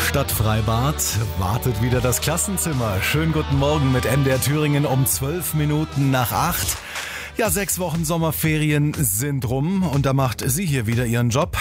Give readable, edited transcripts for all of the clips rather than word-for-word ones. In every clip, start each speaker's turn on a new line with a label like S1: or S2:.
S1: Stadtfreibad wartet wieder das Klassenzimmer. Schönen guten Morgen mit MDR Thüringen um 12 Minuten nach 8. Ja, 6 Wochen Sommerferien sind rum und da macht sie hier wieder ihren Job.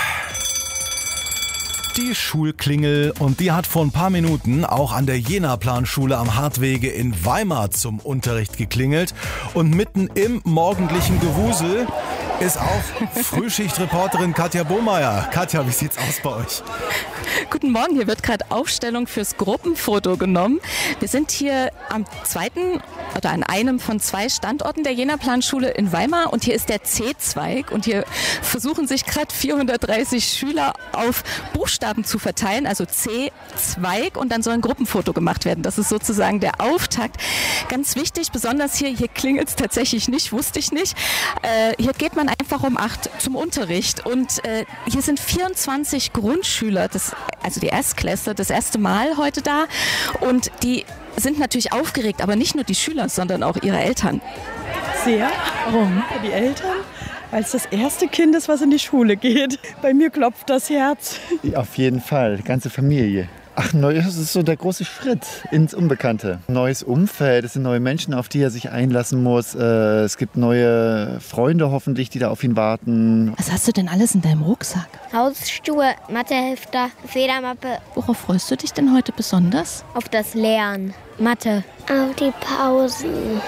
S1: Die Schulklingel, und die hat vor ein paar Minuten auch an der Jena-Planschule am Hartwege in Weimar zum Unterricht geklingelt. Und mitten im morgendlichen Gewusel ist auch Frühschichtreporterin Katja Bohmeier. Katja, wie sieht's aus bei euch?
S2: Guten Morgen, hier wird gerade Aufstellung fürs Gruppenfoto genommen. Wir sind hier am zweiten oder an einem von 2 Standorten der Jena-Planschule in Weimar und hier ist der C-Zweig und hier versuchen sich gerade 430 Schüler auf Buchstaben zu verteilen, also C-Zweig, und dann soll ein Gruppenfoto gemacht werden. Das ist sozusagen der Auftakt. Ganz wichtig, besonders hier klingelt es tatsächlich nicht, wusste ich nicht. Hier geht man einfach um 8 zum Unterricht und hier sind 24 Grundschüler, also die Erstklässler, das erste Mal heute da, und die sind natürlich aufgeregt, aber nicht nur die Schüler, sondern auch ihre Eltern.
S3: Sehr. Warum? Die Eltern? Weil es das erste Kind ist, was in die Schule geht. Bei mir klopft das Herz.
S4: Auf jeden Fall, die ganze Familie. Ach, das ist so der große Schritt ins Unbekannte. Neues Umfeld, es sind neue Menschen, auf die er sich einlassen muss. Es gibt neue Freunde hoffentlich, die da auf ihn warten.
S2: Was hast du denn alles in deinem Rucksack?
S5: Hausschuhe, Mathehefter, Federmappe.
S2: Worauf freust du dich denn heute besonders?
S5: Auf das Lernen. Mathe. Auf die Pausen.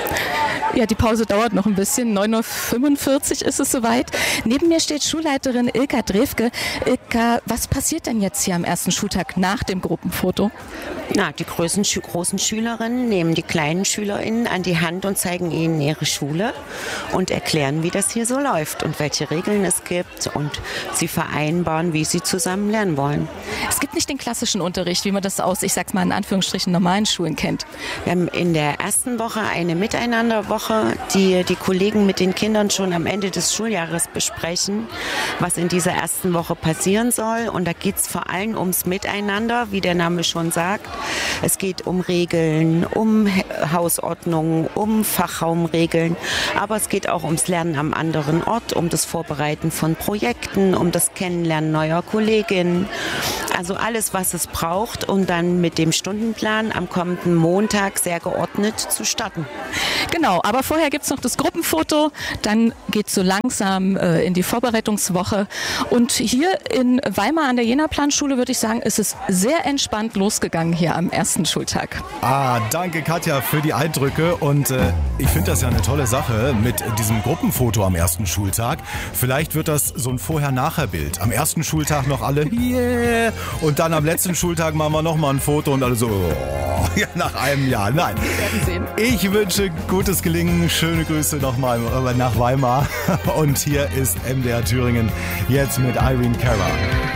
S2: Ja, die Pause dauert noch ein bisschen. 9:45 Uhr ist es soweit. Neben mir steht Schulleiterin Ilka Drewke. Ilka, was passiert denn jetzt hier am ersten Schultag nach dem Gruppenfoto?
S6: Na, die großen Schülerinnen nehmen die kleinen SchülerInnen an die Hand und zeigen ihnen ihre Schule und erklären, wie das hier so läuft und welche Regeln es gibt, und sie vereinbaren, wie sie zusammen lernen wollen.
S2: Es gibt nicht den klassischen Unterricht, wie man das aus, ich sag's mal in Anführungsstrichen, normalen Schulen kennt.
S6: Wir haben in der ersten Woche eine Miteinanderwoche, die Kollegen mit den Kindern schon am Ende des Schuljahres besprechen, was in dieser ersten Woche passieren soll. Und da geht es vor allem ums Miteinander, wie der Name schon sagt. Es geht um Regeln, um Hausordnung, um Fachraumregeln, aber es geht auch ums Lernen am anderen Ort, um das Vorbereiten von Projekten, um das Kennenlernen neuer Kolleginnen. Also alles, was es braucht, um dann mit dem Stundenplan am kommenden Montag sehr geordnet zu starten.
S2: Genau, aber vorher gibt es noch das Gruppenfoto, dann geht es so langsam in die Vorbereitungswoche. Und hier in Weimar an der Jena-Planschule, würde ich sagen, ist es sehr entspannt losgegangen hier am ersten Schultag.
S1: Danke Katja für die Eindrücke, und ich finde das ja eine tolle Sache mit diesem Gruppenfoto am ersten Schultag. Vielleicht wird das so ein Vorher-Nachher-Bild. Am ersten Schultag noch alle yeah, und dann am letzten Schultag machen wir nochmal ein Foto und alle so ja, nach einem Jahr. Nein, ich wünsche gutes Gelingen, schöne Grüße nochmal nach Weimar, und hier ist MDR Thüringen jetzt mit Irene Cara.